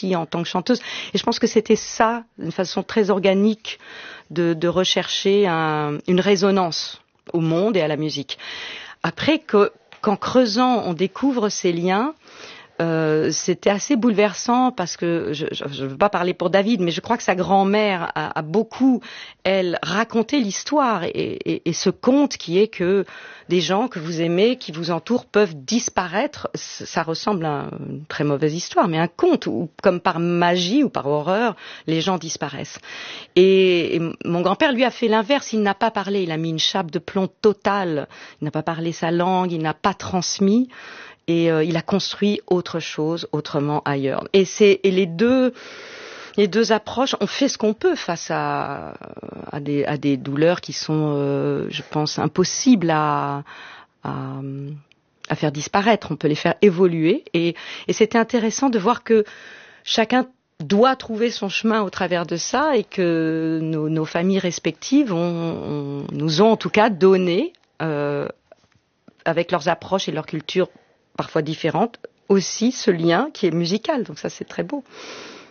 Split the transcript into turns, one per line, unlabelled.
aussi en tant que chanteuse. Et je pense que c'était ça, une façon très organique de rechercher une résonance au monde et à la musique. Après, qu'en creusant, on découvre ces liens, c'était assez bouleversant parce que je ne veux pas parler pour David, mais je crois que sa grand-mère a beaucoup, elle, raconté l'histoire et ce conte qui est que des gens que vous aimez, qui vous entourent, peuvent disparaître. Ça ressemble à une très mauvaise histoire, mais un conte où, comme par magie ou par horreur, les gens disparaissent. Et mon grand-père, lui, a fait l'inverse. Il n'a pas parlé. Il a mis une chape de plomb totale. Il n'a pas parlé sa langue. Il n'a pas transmis. Et il a construit autre chose, autrement ailleurs. Et les deux approches, on fait ce qu'on peut face à des douleurs qui sont, je pense, impossibles à faire disparaître. On peut les faire évoluer. Et c'était intéressant de voir que chacun doit trouver son chemin au travers de ça et que nos familles respectives nous ont en tout cas donné, avec leurs approches et leurs cultures parfois différentes, aussi ce lien qui est musical. Donc ça, c'est très beau.